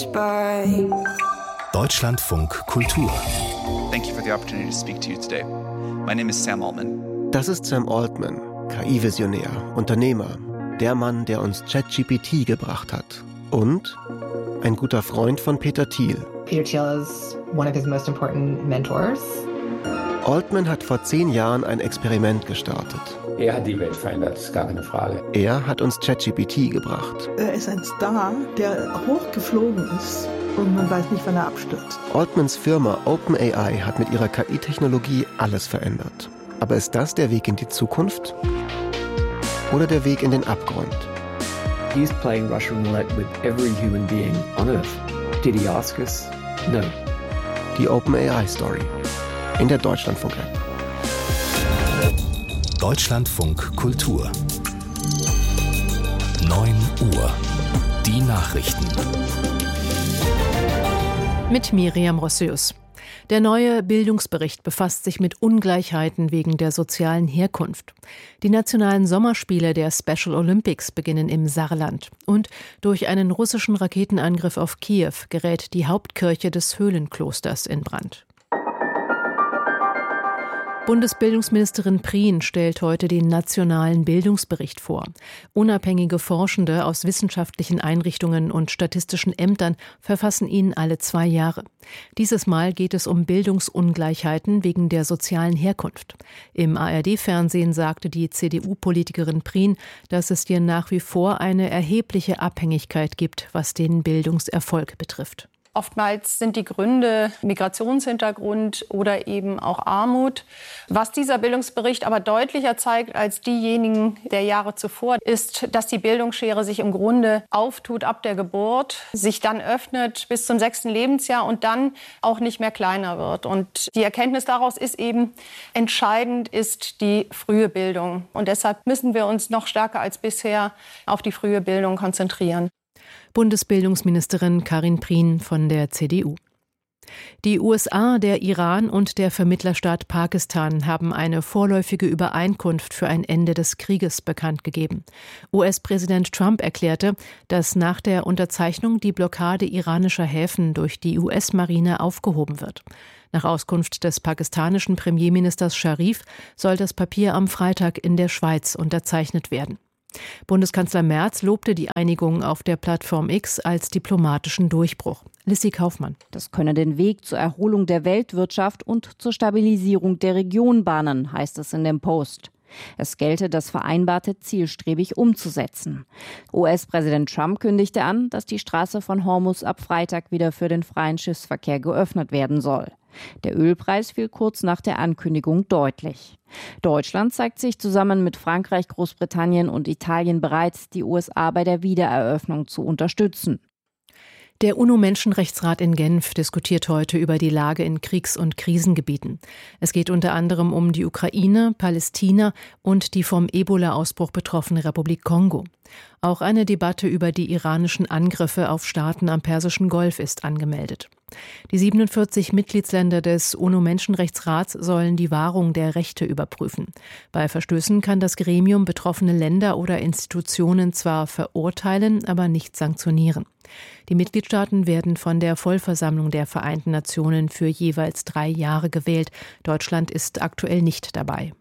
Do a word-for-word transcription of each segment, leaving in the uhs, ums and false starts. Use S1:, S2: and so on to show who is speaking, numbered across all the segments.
S1: pass by.
S2: Deutschlandfunk Kultur.
S3: Thank you for the opportunity to speak to you today. My name is Sam Altman.
S4: Das ist Sam Altman, K I-Visionär, Unternehmer, der Mann, der uns ChatGPT gebracht hat. Und ein guter Freund von Peter Thiel.
S5: Peter Thiel is one of his most important mentors.
S4: Altman hat vor zehn Jahren ein Experiment gestartet.
S6: Er hat die Welt verändert, ist gar keine Frage.
S4: Er hat uns ChatGPT gebracht.
S7: Er ist ein Star, der hochgeflogen ist und man weiß nicht, wann er abstürzt.
S4: Altmans Firma OpenAI hat mit ihrer K I-Technologie alles verändert. Aber ist das der Weg in die Zukunft? Oder der Weg in den Abgrund?
S8: He's playing Russian roulette with every human being on Earth. Did he ask us? No.
S4: Die OpenAI-Story. In der Deutschlandfunk-App.
S2: Deutschlandfunk Kultur. neun Uhr. Die Nachrichten.
S9: Mit Miriam Rossius. Der neue Bildungsbericht befasst sich mit Ungleichheiten wegen der sozialen Herkunft. Die nationalen Sommerspiele der Special Olympics beginnen im Saarland. Und durch einen russischen Raketenangriff auf Kiew gerät die Hauptkirche des Höhlenklosters in Brand. Bundesbildungsministerin Prien stellt heute den nationalen Bildungsbericht vor. Unabhängige Forschende aus wissenschaftlichen Einrichtungen und statistischen Ämtern verfassen ihn alle zwei Jahre. Dieses Mal geht es um Bildungsungleichheiten wegen der sozialen Herkunft. Im A R D-Fernsehen sagte die C D U-Politikerin Prien, dass es hier nach wie vor eine erhebliche Abhängigkeit gibt, was den Bildungserfolg betrifft.
S10: Oftmals sind die Gründe Migrationshintergrund oder eben auch Armut. Was dieser Bildungsbericht aber deutlicher zeigt als diejenigen der Jahre zuvor, ist, dass die Bildungsschere sich im Grunde auftut ab der Geburt, sich dann öffnet bis zum sechsten Lebensjahr und dann auch nicht mehr kleiner wird. Und die Erkenntnis daraus ist eben, entscheidend ist die frühe Bildung. Und deshalb müssen wir uns noch stärker als bisher auf die frühe Bildung konzentrieren.
S9: Bundesbildungsministerin Karin Prien von der C D U. Die U S A, der Iran und der Vermittlerstaat Pakistan haben eine vorläufige Übereinkunft für ein Ende des Krieges bekannt gegeben. U S-Präsident Trump erklärte, dass nach der Unterzeichnung die Blockade iranischer Häfen durch die U S-Marine aufgehoben wird. Nach Auskunft des pakistanischen Premierministers Sharif soll das Papier am Freitag in der Schweiz unterzeichnet werden. Bundeskanzler Merz lobte die Einigung auf der Plattform X als diplomatischen Durchbruch. Lissy Kaufmann.
S11: Das könne den Weg zur Erholung der Weltwirtschaft und zur Stabilisierung der Region bahnen, heißt es in dem Post. Es gelte, das Vereinbarte zielstrebig umzusetzen. U S-Präsident Trump kündigte an, dass die Straße von Hormuz ab Freitag wieder für den freien Schiffsverkehr geöffnet werden soll. Der Ölpreis fiel kurz nach der Ankündigung deutlich. Deutschland zeigt sich zusammen mit Frankreich, Großbritannien und Italien bereit, die U S A bei der Wiedereröffnung zu unterstützen.
S9: Der UNO-Menschenrechtsrat in Genf diskutiert heute über die Lage in Kriegs- und Krisengebieten. Es geht unter anderem um die Ukraine, Palästina und die vom Ebola-Ausbruch betroffene Republik Kongo. Auch eine Debatte über die iranischen Angriffe auf Staaten am Persischen Golf ist angemeldet. Die siebenundvierzig Mitgliedsländer des UNO-Menschenrechtsrats sollen die Wahrung der Rechte überprüfen. Bei Verstößen kann das Gremium betroffene Länder oder Institutionen zwar verurteilen, aber nicht sanktionieren. Die Mitgliedstaaten werden von der Vollversammlung der Vereinten Nationen für jeweils drei Jahre gewählt. Deutschland ist aktuell nicht dabei.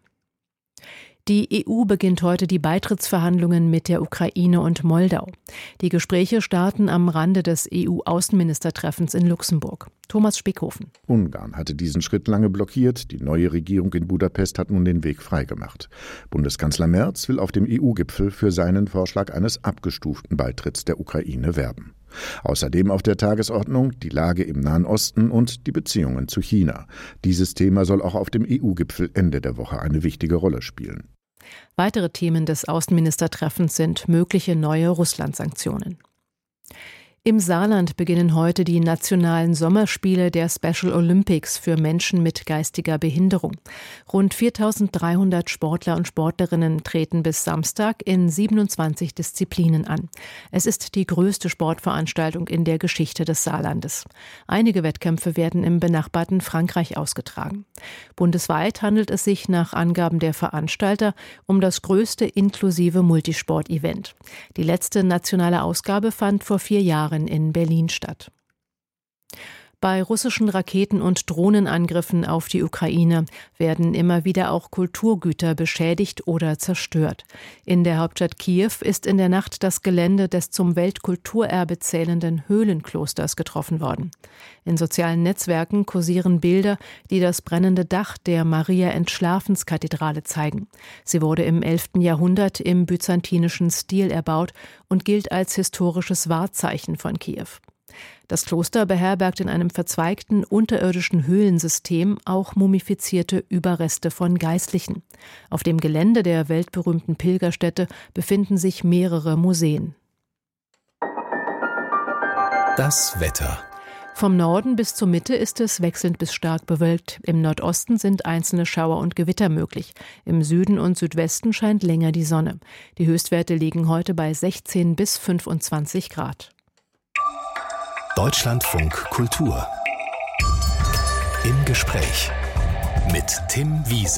S9: Die E U beginnt heute die Beitrittsverhandlungen mit der Ukraine und Moldau. Die Gespräche starten am Rande des E U-Außenministertreffens in Luxemburg. Thomas Spickhofen.
S12: Ungarn hatte diesen Schritt lange blockiert. Die neue Regierung in Budapest hat nun den Weg freigemacht. Bundeskanzler Merz will auf dem E U-Gipfel für seinen Vorschlag eines abgestuften Beitritts der Ukraine werben. Außerdem auf der Tagesordnung die Lage im Nahen Osten und die Beziehungen zu China. Dieses Thema soll auch auf dem E U-Gipfel Ende der Woche eine wichtige Rolle spielen.
S9: Weitere Themen des Außenministertreffens sind mögliche neue Russland-Sanktionen. Im Saarland beginnen heute die nationalen Sommerspiele der Special Olympics für Menschen mit geistiger Behinderung. Rund viertausenddreihundert Sportler und Sportlerinnen treten bis Samstag in siebenundzwanzig Disziplinen an. Es ist die größte Sportveranstaltung in der Geschichte des Saarlandes. Einige Wettkämpfe werden im benachbarten Frankreich ausgetragen. Bundesweit handelt es sich nach Angaben der Veranstalter um das größte inklusive Multisport-Event. Die letzte nationale Ausgabe fand vor vier Jahren Schauspielerin in Berlin statt. Bei russischen Raketen- und Drohnenangriffen auf die Ukraine werden immer wieder auch Kulturgüter beschädigt oder zerstört. In der Hauptstadt Kiew ist in der Nacht das Gelände des zum Weltkulturerbe zählenden Höhlenklosters getroffen worden. In sozialen Netzwerken kursieren Bilder, die das brennende Dach der Maria-Entschlafens-Kathedrale zeigen. Sie wurde im elften Jahrhundert im byzantinischen Stil erbaut und gilt als historisches Wahrzeichen von Kiew. Das Kloster beherbergt in einem verzweigten unterirdischen Höhlensystem auch mumifizierte Überreste von Geistlichen. Auf dem Gelände der weltberühmten Pilgerstätte befinden sich mehrere Museen.
S2: Das Wetter.
S9: Vom Norden bis zur Mitte ist es wechselnd bis stark bewölkt. Im Nordosten sind einzelne Schauer und Gewitter möglich. Im Süden und Südwesten scheint länger die Sonne. Die Höchstwerte liegen heute bei sechzehn bis fünfundzwanzig Grad.
S2: Deutschlandfunk Kultur. Im Gespräch mit Tim Wiese.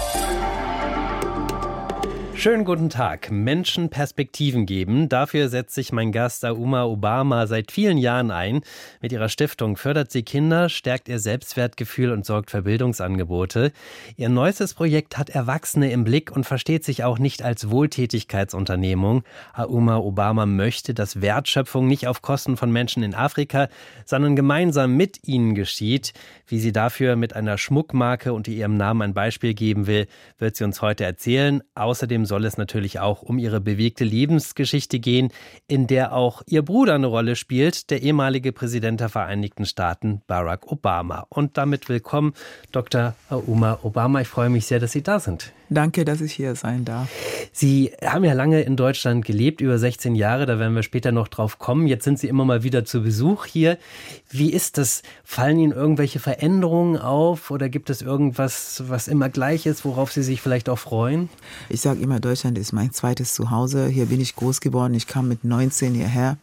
S1: Schönen guten Tag. Menschen Perspektiven geben. Dafür setzt sich mein Gast Auma Obama seit vielen Jahren ein. Mit ihrer Stiftung fördert sie Kinder, stärkt ihr Selbstwertgefühl und sorgt für Bildungsangebote. Ihr neuestes Projekt hat Erwachsene im Blick und versteht sich auch nicht als Wohltätigkeitsunternehmung. Auma Obama möchte, dass Wertschöpfung nicht auf Kosten von Menschen in Afrika, sondern gemeinsam mit ihnen geschieht. Wie sie dafür mit einer Schmuckmarke und ihrem Namen ein Beispiel geben will, wird sie uns heute erzählen. Außerdem soll es natürlich auch um ihre bewegte Lebensgeschichte gehen, in der auch ihr Bruder eine Rolle spielt, der ehemalige Präsident der Vereinigten Staaten, Barack Obama. Und damit willkommen, Doktor Auma Obama. Ich freue mich sehr, dass Sie da sind.
S13: Danke, dass ich hier sein darf.
S1: Sie haben ja lange in Deutschland gelebt, über sechzehn Jahre, da werden wir später noch drauf kommen. Jetzt sind Sie immer mal wieder zu Besuch hier. Wie ist das? Fallen Ihnen irgendwelche Veränderungen auf oder gibt es irgendwas, was immer gleich ist, worauf Sie sich vielleicht auch freuen?
S13: Ich sage immer, Deutschland ist mein zweites Zuhause. Hier bin ich groß geworden. Ich kam mit neunzehn hierher.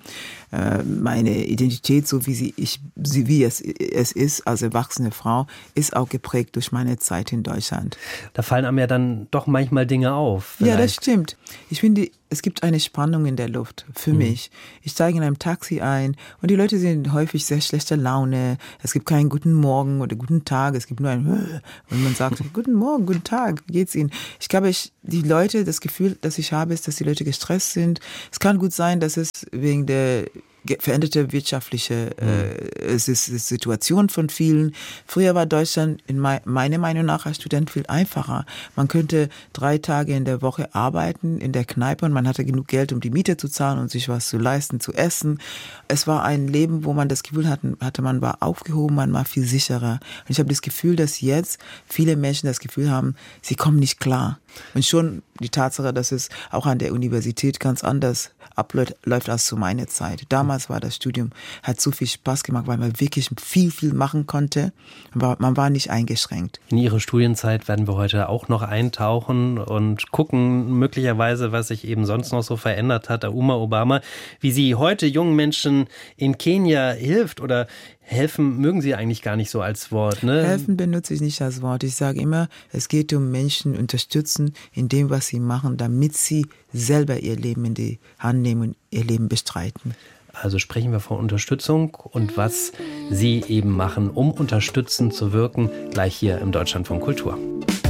S13: Meine Identität, so wie sie, ich, wie es, es ist, als erwachsene Frau, ist auch geprägt durch meine Zeit in Deutschland.
S1: Da fallen einem ja dann doch manchmal Dinge auf. Vielleicht.
S13: Ja, das stimmt. Ich finde, es gibt eine Spannung in der Luft für mhm. mich. Ich steige in einem Taxi ein und die Leute sind häufig sehr schlechter Laune. Es gibt keinen guten Morgen oder guten Tag. Es gibt nur ein und man sagt, guten Morgen, guten Tag, wie geht's Ihnen? Ich glaube, ich, die Leute, das Gefühl, das ich habe, ist, dass die Leute gestresst sind. Es kann gut sein, dass es wegen der veränderte wirtschaftliche äh, es ist, es ist Situation von vielen. Früher war Deutschland in mei- meiner Meinung nach als Student viel einfacher. Man könnte drei Tage in der Woche arbeiten in der Kneipe und man hatte genug Geld, um die Miete zu zahlen und sich was zu leisten, zu essen. Es war ein Leben, wo man das Gefühl hatte, hatte man war aufgehoben, man war viel sicherer. Und ich habe das Gefühl, dass jetzt viele Menschen das Gefühl haben, sie kommen nicht klar. Und schon die Tatsache, dass es auch an der Universität ganz anders abläuft als zu meiner Zeit. Damals war das Studium, hat so viel Spaß gemacht, weil man wirklich viel, viel machen konnte. Man war nicht eingeschränkt.
S1: In Ihre Studienzeit werden wir heute auch noch eintauchen und gucken möglicherweise, was sich eben sonst noch so verändert hat. Auma Obama, wie sie heute jungen Menschen in Kenia hilft oder helfen mögen Sie eigentlich gar nicht so als Wort, ne?
S13: Helfen benutze ich nicht als Wort. Ich sage immer, es geht um Menschen unterstützen in dem, was sie machen, damit sie selber ihr Leben in die Hand nehmen und ihr Leben bestreiten.
S1: Also sprechen wir von Unterstützung und was Sie eben machen, um unterstützend zu wirken, gleich hier im Deutschlandfunk Kultur.